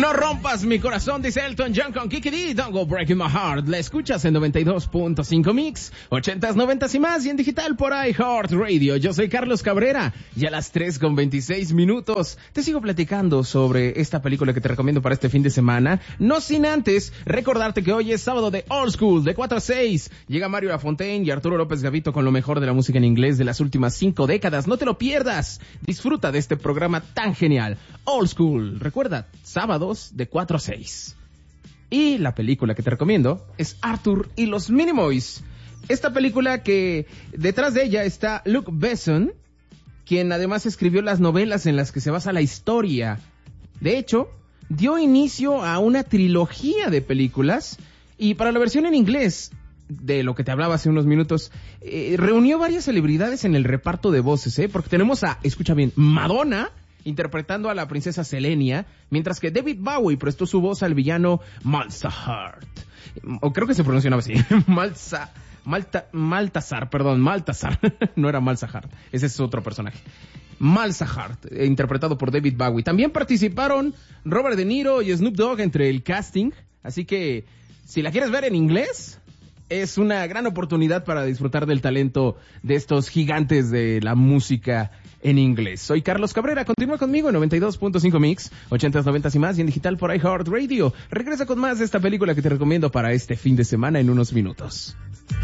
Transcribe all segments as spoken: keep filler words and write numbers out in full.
No rompas mi corazón, dice Elton John con Kiki D. Don't go breaking my heart. La escuchas en noventa y dos punto cinco Mix, ochentas, noventas y más, y en digital por iHeartRadio. Yo soy Carlos Cabrera, y a las tres con veintiséis minutos te sigo platicando sobre esta película que te recomiendo para este fin de semana. No sin antes recordarte que hoy es sábado de Old School, de cuatro a seis. Llega Mario Lafontaine y Arturo López Gavito con lo mejor de la música en inglés de las últimas cinco décadas. No te lo pierdas. Disfruta de este programa tan genial. Old School. Recuerda, sábados de cuatro a seis. Y la película que te recomiendo es Arthur y los Minimoys. Esta película que detrás de ella está Luc Besson, quien además escribió las novelas en las que se basa la historia. De hecho, dio inicio a una trilogía de películas, y para la versión en inglés, de lo que te hablaba hace unos minutos, eh, reunió varias celebridades en el reparto de voces, ¿eh? Porque tenemos a, escucha bien, Madonna interpretando a la princesa Selenia, mientras que David Bowie prestó su voz al villano Malzahar. O creo que se pronunciaba así, Malza, Malta, Maltasar, perdón, Maltasar, no era Malzahar, ese es otro personaje. Malzahar, interpretado por David Bowie. También participaron Robert De Niro y Snoop Dogg entre el casting, así que si la quieres ver en inglés, es una gran oportunidad para disfrutar del talento de estos gigantes de la música en inglés. Soy Carlos Cabrera, continúa conmigo en noventa y dos punto cinco Mix, ochentas, noventas y más, y en digital por iHeartRadio. Regresa con más de esta película que te recomiendo para este fin de semana en unos minutos.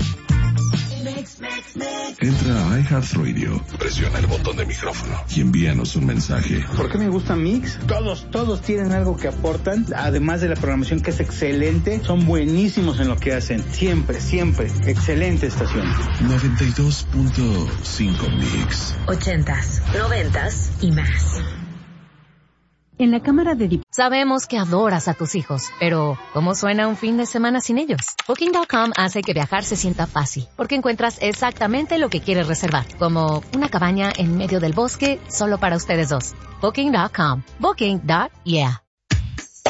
Entra a iHeartRadio, presiona el botón de micrófono y envíanos un mensaje. ¿Por qué me gusta Mix? Todos, todos tienen algo que aportan, además de la programación que es excelente, son buenísimos en lo que hacen, siempre, siempre, excelente estación. noventa y dos punto cinco Mix. Ochentas, noventas y más. En la Cámara de Diputados. Sabemos que adoras a tus hijos, pero ¿cómo suena un fin de semana sin ellos? Booking punto com hace que viajar se sienta fácil, porque encuentras exactamente lo que quieres reservar, como una cabaña en medio del bosque solo para ustedes dos. Booking punto com. Booking. Yeah.